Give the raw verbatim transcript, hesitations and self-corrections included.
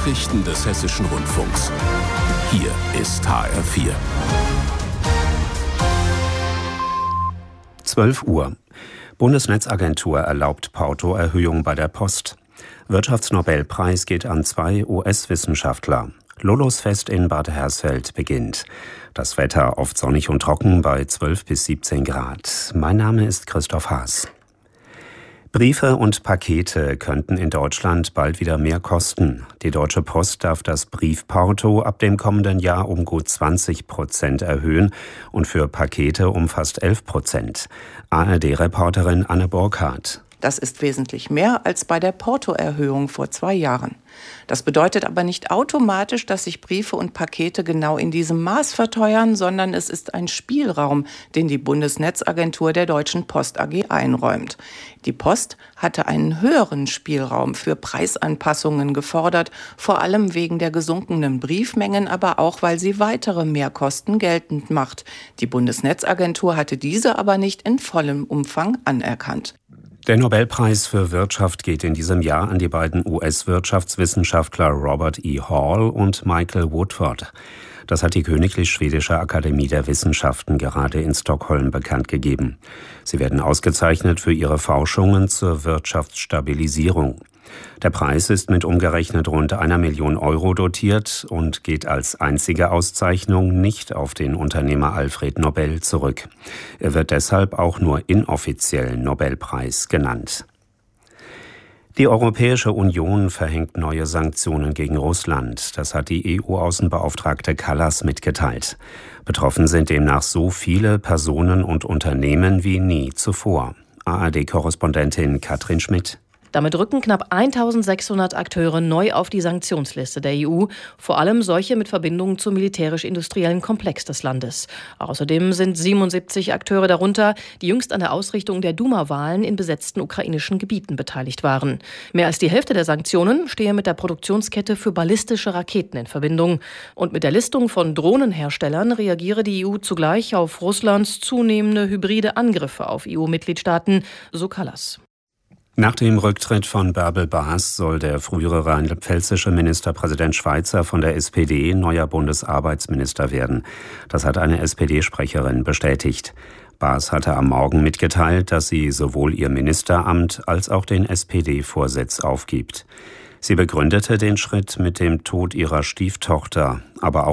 Nachrichten des Hessischen Rundfunks. Hier ist H R vier. zwölf Uhr. Bundesnetzagentur erlaubt Portoerhöhung bei der Post. Wirtschaftsnobelpreis geht an zwei U S-Wissenschaftler. Lullusfest in Bad Hersfeld beginnt. Das Wetter oft sonnig und trocken bei zwölf bis siebzehn Grad. Mein Name ist Christoph Haas. Briefe und Pakete könnten in Deutschland bald wieder mehr kosten. Die Deutsche Post darf das Briefporto ab dem kommenden Jahr um gut zwanzig Prozent erhöhen und für Pakete um fast elf Prozent. A R D-Reporterin Anne Burkhardt. Das ist wesentlich mehr als bei der Portoerhöhung vor zwei Jahren. Das bedeutet aber nicht automatisch, dass sich Briefe und Pakete genau in diesem Maß verteuern, sondern es ist ein Spielraum, den die Bundesnetzagentur der Deutschen Post A G einräumt. Die Post hatte einen höheren Spielraum für Preisanpassungen gefordert, vor allem wegen der gesunkenen Briefmengen, aber auch, weil sie weitere Mehrkosten geltend macht. Die Bundesnetzagentur hatte diese aber nicht in vollem Umfang anerkannt. Der Nobelpreis für Wirtschaft geht in diesem Jahr an die beiden U S-Wirtschaftswissenschaftler Robert E. Hall und Michael Woodford. Das hat die Königlich Schwedische Akademie der Wissenschaften gerade in Stockholm bekannt gegeben. Sie werden ausgezeichnet für ihre Forschungen zur Wirtschaftsstabilisierung. Der Preis ist mit umgerechnet rund einer Million Euro dotiert und geht als einzige Auszeichnung nicht auf den Unternehmer Alfred Nobel zurück. Er wird deshalb auch nur inoffiziell Nobelpreis genannt. Die Europäische Union verhängt neue Sanktionen gegen Russland. Das hat die E U-Außenbeauftragte Kallas mitgeteilt. Betroffen sind demnach so viele Personen und Unternehmen wie nie zuvor. A R D-Korrespondentin Katrin Schmidt. Damit rücken knapp eintausendsechshundert Akteure neu auf die Sanktionsliste der E U, vor allem solche mit Verbindungen zum militärisch-industriellen Komplex des Landes. Außerdem sind siebenundsiebzig Akteure darunter, die jüngst an der Ausrichtung der Duma-Wahlen in besetzten ukrainischen Gebieten beteiligt waren. Mehr als die Hälfte der Sanktionen stehe mit der Produktionskette für ballistische Raketen in Verbindung. Und mit der Listung von Drohnenherstellern reagiere die E U zugleich auf Russlands zunehmende hybride Angriffe auf E U-Mitgliedstaaten, so Kallas. Nach dem Rücktritt von Bärbel Baas soll der frühere rheinland-pfälzische Ministerpräsident Schweizer von der S P D neuer Bundesarbeitsminister werden. Das hat eine S P D-Sprecherin bestätigt. Baas hatte am Morgen mitgeteilt, dass sie sowohl ihr Ministeramt als auch den S P D-Vorsitz aufgibt. Sie begründete den Schritt mit dem Tod ihrer Stieftochter, aber auch